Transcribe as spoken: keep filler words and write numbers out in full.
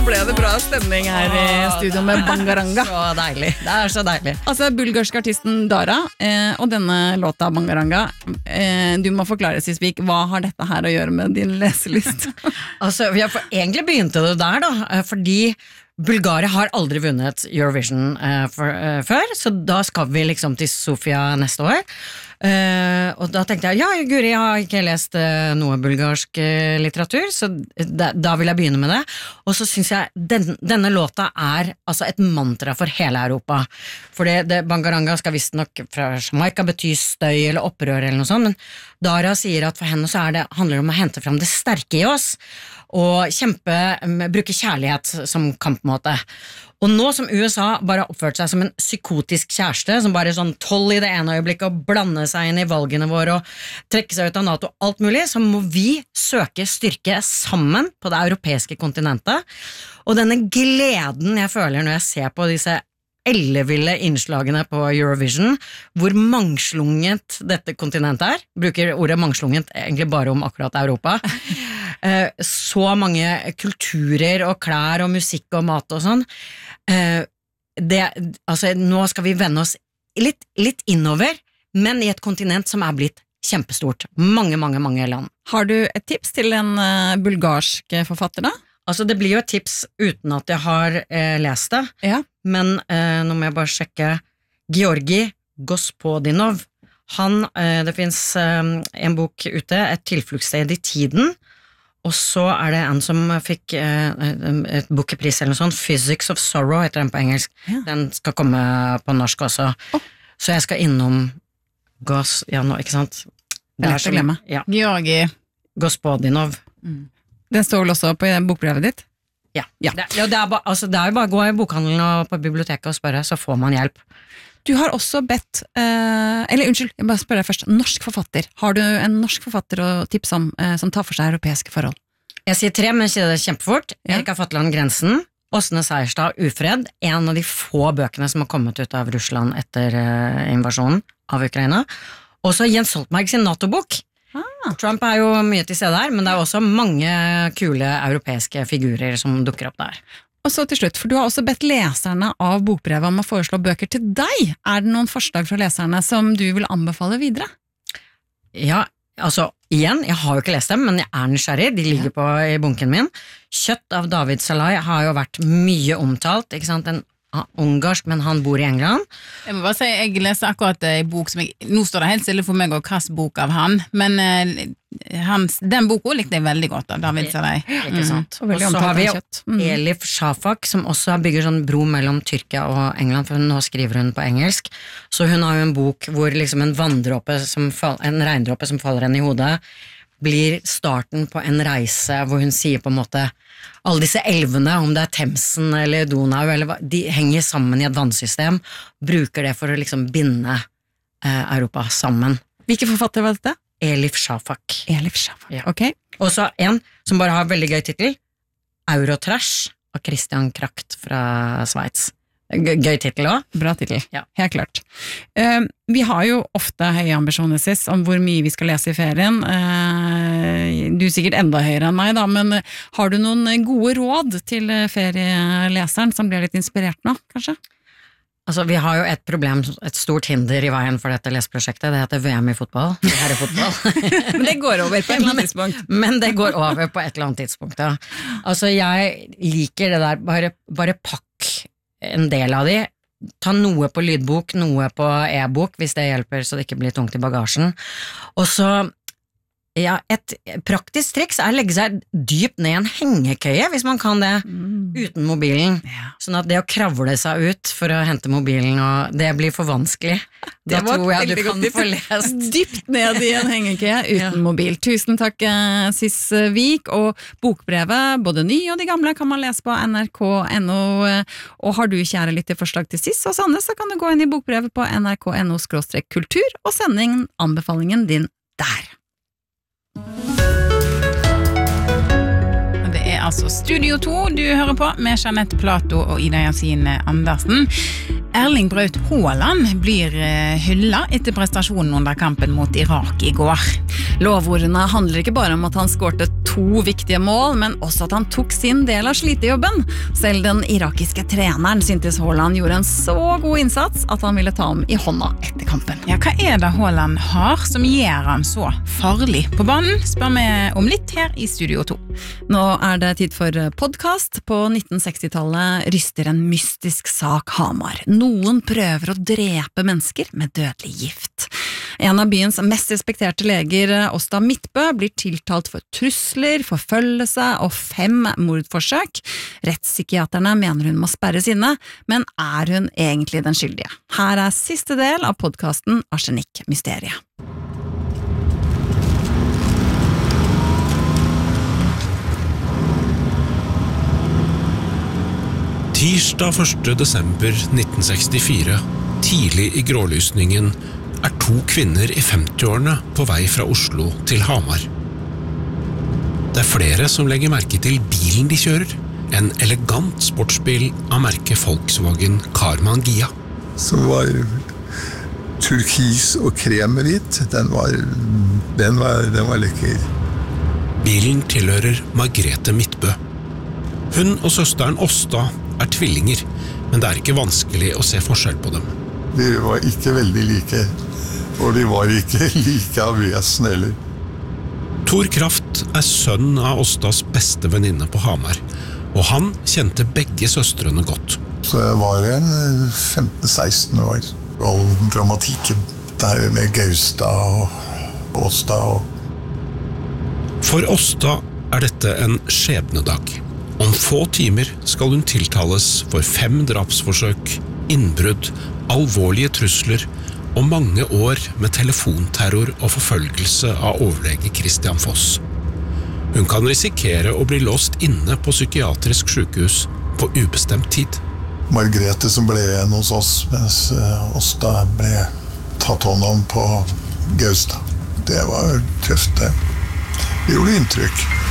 ble det bra stemning her i studio med Bangaranga. Så deilig, det er så deilig. Altså, bulgarske artisten Dara, eh, og denne låta Bangaranga, eh, du må forklare, Sisvik, hva har dette her å gjøre med din leselyst? Altså, vi har for, egentlig begynte det der da, fordi Bulgaria har aldri vunnet Eurovision eh, for, eh, før, så da skal vi liksom til Sofia neste år. Uh, og da tenkte jeg, ja, Guri, jeg har ikke lest uh, noe bulgarsk uh, litteratur, så da, da vil jeg begynne med det. Og så synes jeg den, denne låta er altså et mantra for hele Europa. For det, det Bangaranga skal visst nok fra Jamaica bety støy eller opprør eller noe sånt, men Dara sier at for henne så er det, handler det om å hente fram det sterke i oss, og kjempe, bruke kjærlighet som kampmåte. Og nå som U S A bare har oppført seg som en psykotisk kjæreste, som bare er sånn toll i det ene øyeblikket og blande seg inn i valgene våre og trekke seg ut av NATO og alt mulig, så må vi søke styrke sammen på det europeiske kontinentet. Og denne gleden jeg føler når jeg ser på disse elleville innslagene på Eurovision, hvor mangslunget dette kontinentet er, bruker ordet mangslunget egentlig bare om akkurat Europa, så mange kulturer og klær og musikk og mat og sånn, det, altså nå skal vi vende oss litt, litt innover, men i et kontinent som er blitt kjempestort, mange, mange, mange land. Har du et tips til en uh, bulgarsk forfatter da? Altså det blir jo et tips uten at jeg har eh, lest det, ja. Men eh, nå må jeg bare sjekke Georgi Gospodinov. Han, eh, det finnes eh, en bok ute, Et tilfluktssted i tiden, og så er det en som fikk eh, et bokpris eller noe sånt, Physics of Sorrow heter den på engelsk. Ja. Den skal komme på norsk også. Oh. Så jeg skal innom Gos, ja nå, ikke sant? Det er så glemme. Ja. Georgi Gospodinov. Mm. Den står vel også på bokbrevet ditt? Ja, ja. Det, ja, det, er ba, altså, det er jo bare å gå i bokhandelen og på biblioteket og spørre, så får man hjelp. Du har også bedt, eh, eller unnskyld, jeg bare spør deg først, norsk forfatter. Har du en norsk forfatter å tipse om eh, som tar for seg europeiske forhold? Jeg sier tre, men ikke det kjempefort. Ja. Erika Fatland Grensen, Åsne Seierstad Ufred, en av de få bøkene som har kommet ut av Russland etter eh, invasjonen av Ukraina. Også Jens Stoltenberg sin NATO-bok. Ah. Trump er jo mye til stede her, men det er også mange kule europeiske figurer som dukker opp der. Og så til slutt, for du har også bedt leserne av bokbrevet om å foreslå bøker til deg. Er det noen forslag fra leserne som du vil anbefale videre? Ja, altså igjen, jeg har jo ikke lest dem, men jeg er nysgjerrig, de ligger på i bunken min. Kjøtt av David Salai har jo vært mye omtalt, ikke sant, en ungarsk, men han bor i England. Jeg må bare si, jeg leser akkurat en bok som jeg, nå står det helt stille for meg å kaste bok av han, men eh, hans, den boken likte jeg veldig godt av David Salai. Ikke sant. Mm. Og så har vi jo mm. Elif Shafak, som også bygger sånn bro mellom Tyrkia og England, for nå skriver hun på engelsk. Så hun har jo en bok hvor liksom en vanndråpe, som fall, en regndråpe som faller henne i hodet, blir starten på en reise hvor hun sier på en måte alle disse elvene, om det er Themsen eller Donau, eller hva, de henger sammen i et vannsystem, bruker det for å liksom binde eh, Europa sammen. Hvilke forfatter var dette? Elif Shafak. Elif Shafak, ja. Ok. Og så en som bare har veldig gøy titel, Eurotrash av Christian Kragt fra Sveits. Gøy titel også. Bra titel, ja. Helt klart. Uh, vi har jo ofte høye ambisjoner, Sis, om hvor mye vi skal lese i ferien. Uh, du er sikkert enda høyere enn meg da, men har du noen gode råd til ferieleseren som blir litt inspirert nå, kanskje? Altså, vi har jo et problem, et stort hinder i veien for dette leseprosjektet, det heter V M i fotball, det her er fotball. Men det går over på et eller annet tidspunkt. Men, men det går over på et eller annet tidspunkt, ja. Altså, jeg liker det der, bare, bare pakk en del av de, ta noe på lydbok, noe på e-bok, hvis det hjelper så det ikke blir tungt i bagasjen. Og så, ja, et praktisk triks er å legge seg dypt ned i en hengekøye, hvis man kan det, mm. uten mobilen. Ja. Sånn at det å kravle seg ut for å hente mobilen, og det blir for vanskelig. Da tror jeg du kan få lest. Dypt ned i en hengekøye uten ja. Mobil. Tusen takk, Sisvik, og bokbrevet, både ny og de gamle, kan man lese på N R K punktum N O. Og har du kjære lytter forslag til Sis og Sanne, så kan du gå inn i bokbrevet på N R K punktum N O skråstrek kultur og sende inn anbefalingen din der. Det er altså Studio to du hører på med Jeanette Plato og Ida Jensine Andersen. Erling Braut Haaland blir hyllet etter prestasjonen under kampen mot Irak i går. Lovordene handler ikke bare om at han skårte to viktige mål, men også at han tok sin del av slitejobben. Selv den irakiske treneren syntes Haaland gjorde en så god innsats at han ville ta ham i hånda etter kampen. Ja, hva er det Haaland har som gjør han så farlig på banen? Spør vi om litt her i Studio to. Nå er det tid for podcast. På nitten seksti-tallet ryster en mystisk sak Hamar. Noen prøver å drepe mennesker med dødelig gift. En av byens mest respekterte leger, Åsta Midtbø, blir tiltalt for trusler, forfølgelse og fem mordforsøk. Rettspsykiaterne mener hun må sperres inne, men er hun egentlig den skyldige? Her er siste del av podcasten Arsenikk-mysteriet. Tirsdag første desember nitten sekstifire, tidlig i grålysningen, er to kvinner i femtiårene på vei fra Oslo til Hamar. Det er flere som legger merke til bilen de kjører, en elegant sportsbil av merket Volkswagen Karmann Ghia. Som var turkis og kremhvit, den var, den var, den var lekker. Bilen tilhører Margrethe Midtbø. Hun og søsteren Åsta er tvillinger, men det er ikke vanskelig å se forskjell på dem. De var ikke veldig like, og de var ikke like avvesen heller. Tor Kraft er sønn av Åstas beste venninne på Hamar, og han kjente begge søstrene godt. Så jeg var en femten seksten år, all dramatikken der med Gaustad og Åsta. Og... For Åsta er dette en skjebnedag. Om få timer skal hun tiltales for fem drapsforsøk, innbrudd, alvorlige trusler og mange år med telefonterror og forfølgelse av overlege Christian Foss. Hun kan risikere å bli låst inne på psykiatrisk sykehus på ubestemt tid. Margrethe som ble igjen hos oss, mens Åsta ble tatt hånd om på Gaustad. Det var tøft, det. Det gjorde inntrykk.